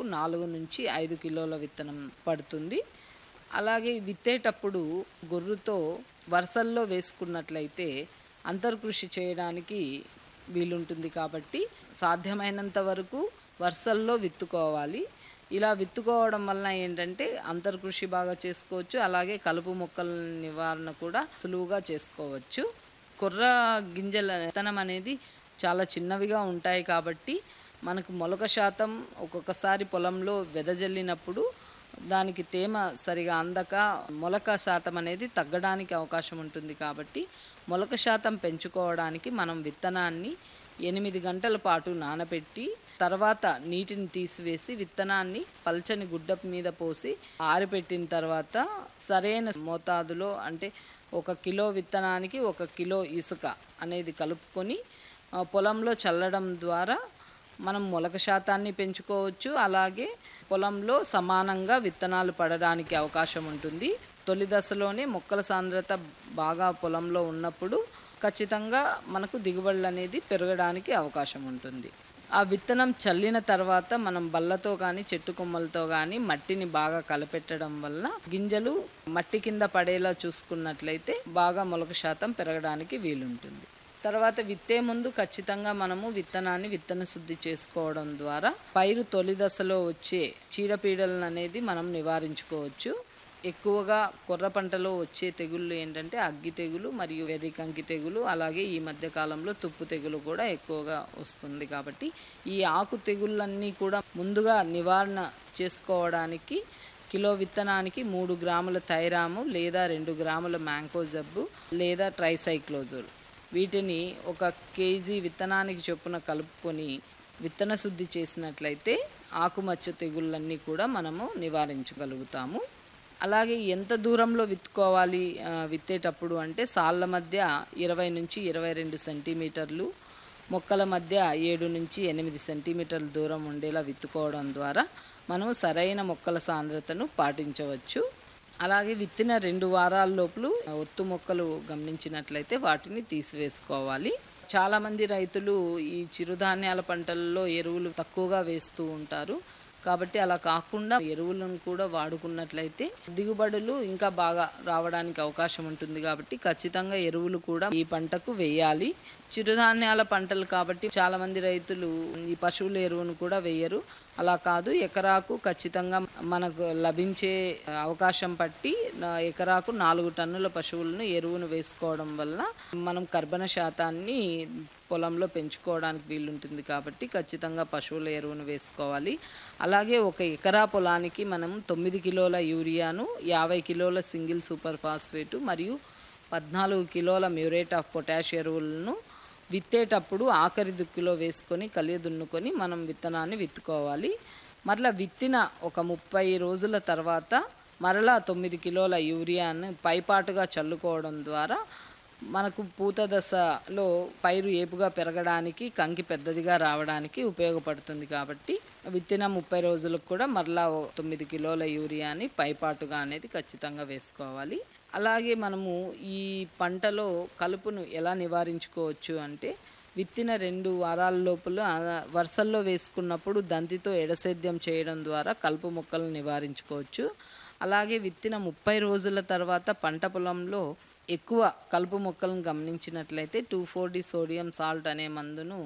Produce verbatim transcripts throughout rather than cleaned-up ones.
నాలుగు నుంచి ఐదు కిలోల విత్తనం పడుతుంది. అలాగే విత్తేటప్పుడు గొర్రుతో వరుసల్లో వేసుకున్నట్లయితే అంతర్కృషి చేయడానికి వీలుంటుంది కాబట్టి సాధ్యమైనంత వరకు వరుసల్లో విత్తుకోవాలి. ఇలా విత్తుకోవడం వలన ఏంటంటే అంతర్కృషి బాగా చేసుకోవచ్చు. అలాగే కలుపు మొక్కల నివారణ కూడా సులువుగా చేసుకోవచ్చు. కొర్ర గింజల విత్తనం అనేది చాలా చిన్నవిగా ఉంటాయి కాబట్టి మనకు మొలక శాతం ఒక్కొక్కసారి పొలంలో వెదజల్లినప్పుడు దానికి తేమ సరిగా అందక మొలక శాతం అనేది తగ్గడానికి అవకాశం ఉంటుంది. కాబట్టి మొలక శాతం పెంచుకోవడానికి మనం విత్తనాన్ని ఎనిమిది గంటల పాటు నానబెట్టి తర్వాత నీటిని తీసివేసి విత్తనాన్ని పల్చని గుడ్డ మీద పోసి ఆరిపెట్టిన తర్వాత సరైన మోతాదులో అంటే ఒక కిలో విత్తనానికి ఒక కిలో ఇసుక అనేది కలుపుకొని పొలంలో చల్లడం ద్వారా మనం మొలక శాతాన్ని పెంచుకోవచ్చు. అలాగే పొలంలో సమానంగా విత్తనాలు పడడానికి అవకాశం ఉంటుంది. తొలి దశలోనే మొక్కల సాంద్రత బాగా పొలంలో ఉన్నప్పుడు ఖచ్చితంగా మనకు దిగుబడులు అనేది పెరగడానికి అవకాశం ఉంటుంది. ఆ విత్తనం చల్లిన తర్వాత మనం బల్లతో కానీ చెట్టు కొమ్మలతో కానీ మట్టిని బాగా కలపెట్టడం వల్ల గింజలు మట్టి కింద పడేలా చూసుకున్నట్లయితే బాగా మొలక శాతం పెరగడానికి వీలుంటుంది. తర్వాత విత్తే ముందు ఖచ్చితంగా మనము విత్తనాన్ని విత్తన శుద్ధి చేసుకోవడం ద్వారా పైరు తొలి దశలో వచ్చే చీడపీడలను అనేది మనం నివారించుకోవచ్చు. ఎక్కువగా కొర్ర పంటలో వచ్చే తెగుళ్ళు ఏంటంటే అగ్గి తెగులు మరియు వెర్రికంకి తెగులు, అలాగే ఈ మధ్య కాలంలో తుప్పు తెగులు కూడా ఎక్కువగా వస్తుంది. కాబట్టి ఈ ఆకు తెగుళ్ళన్నీ కూడా ముందుగా నివారణ చేసుకోవడానికి కిలో విత్తనానికి మూడు గ్రాముల థైరాము లేదా రెండు గ్రాముల మ్యాంకోజబ్బు లేదా ట్రైసైక్లోజోల్ వీటిని ఒక కేజీ విత్తనానికి చొప్పున కలుపుకొని విత్తన శుద్ధి చేసినట్లయితే ఆకుమచ్చ తెగుళ్ళన్నీ కూడా మనము నివారించగలుగుతాము. అలాగే ఎంత దూరంలో విత్తుకోవాలి విత్తేటప్పుడు అంటే సాళ్ళ మధ్య ఇరవై నుంచి ఇరవై రెండు సెంటీమీటర్లు, మొక్కల మధ్య ఏడు నుంచి ఎనిమిది సెంటీమీటర్ల దూరం ఉండేలా విత్తుకోవడం ద్వారా మనం సరైన మొక్కల సాంద్రతను పాటించవచ్చు. అలాగే విత్తిన రెండు వారాల లోపల ఒత్తు మొక్కలు గమనించినట్లయితే వాటిని తీసివేసుకోవాలి. చాలామంది రైతులు ఈ చిరుధాన్యాల పంటల్లో ఎరువులు తక్కువగా వేస్తూ ఉంటారు. కాబట్టి అలా కాకుండా ఎరువులను కూడా వాడుకున్నట్లయితే దిగుబడులు ఇంకా బాగా రావడానికి అవకాశం ఉంటుంది. కాబట్టి ఖచ్చితంగా ఎరువులు కూడా ఈ పంటకు వేయాలి. చిరుధాన్యాల పంటలు కాబట్టి చాలామంది రైతులు ఈ పశువుల ఎరువును కూడా వేయరు. అలా కాదు, ఎకరాకు ఖచ్చితంగా మనకు లభించే అవకాశం పట్టి ఎకరాకు నాలుగు టన్నుల పశువులను ఎరువును వేసుకోవడం వల్ల మనం కర్బన శాతాన్ని పొలంలో పెంచుకోవడానికి వీలుంటుంది. కాబట్టి ఖచ్చితంగా పశువుల ఎరువును వేసుకోవాలి. అలాగే ఒక ఎకరా పొలానికి మనం తొమ్మిది కిలోల యూరియాను, యాభై కిలోల సింగిల్ సూపర్ ఫాస్ఫేటు మరియు పద్నాలుగు కిలోల మ్యూరేట్ ఆఫ్ పొటాష్ ఎరువులను విత్తేటప్పుడు ఆఖరి దుక్కిలో వేసుకొని కలియ దున్నుకొని మనం విత్తనాన్ని విత్తుకోవాలి. మరలా విత్తిన ఒక ముప్పై రోజుల తర్వాత మరలా తొమ్మిది కిలోల యూరియాను పైపాటుగా చల్లుకోవడం ద్వారా మనకు పూత దశలో పైరు ఏపుగా పెరగడానికి, కంకి పెద్దదిగా రావడానికి ఉపయోగపడుతుంది. కాబట్టి విత్తిన ముప్పై రోజులకు కూడా మరలా తొమ్మిది కిలోల యూరియాని పైపాటుగా అనేది ఖచ్చితంగా వేసుకోవాలి. అలాగే మనము ఈ పంటలో కలుపును ఎలా నివారించుకోవచ్చు అంటే విత్తిన రెండు వారాల లోపల వరుసల్లో వేసుకున్నప్పుడు దంతితో ఎడసేద్యం చేయడం ద్వారా కలుపు మొక్కలను నివారించుకోవచ్చు. అలాగే విత్తిన ముప్పై రోజుల తర్వాత పంట పొలంలో ఎక్కువ కలుపు మొక్కలను గమనించినట్లయితే two four D sodium salt అనే మందును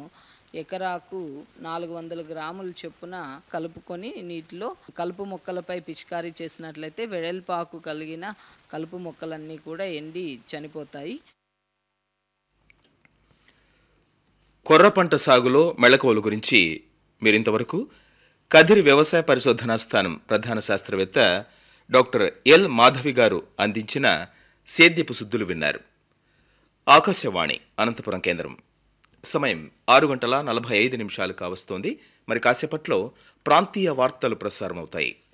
ఎకరాకు నాలుగు వందల గ్రాముల చొప్పున కలుపుకొని నీటిలో కలుపు మొక్కలపై పిచికారీ చేసినట్లయితే వెడల్పాకు కలిగిన కలుపు మొక్కలన్నీ కూడా ఎండి చనిపోతాయి. కొర్ర పంట సాగులో మెళకువల గురించి మీరింతవరకు కదిరి వ్యవసాయ పరిశోధనా స్థానం ప్రధాన శాస్త్రవేత్త డాక్టర్ ఎల్ మాధవి గారు అందించిన సేద్యపు సుద్దులు విన్నారు. ఆకాశవాణి అనంతపురం కేంద్రం. సమయం ఆరు గంటల నలభై ఐదు నిమిషాలు కావస్తోంది. మరి కాసేపట్లో ప్రాంతీయ వార్తలు ప్రసారమవుతాయి.